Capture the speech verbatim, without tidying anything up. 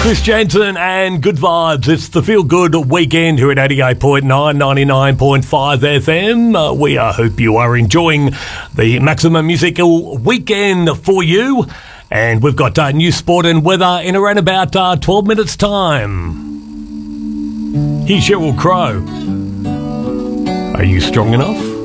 Chris Jansen and Good Vibes. It's the Feel Good Weekend here at eighty-eight point nine, ninety-nine point five F M. Uh, we uh, hope you are enjoying the maximum musical weekend for you. And we've got uh, new sport and weather in around about uh, twelve minutes' time. Here's Sheryl Crow. Are you strong enough?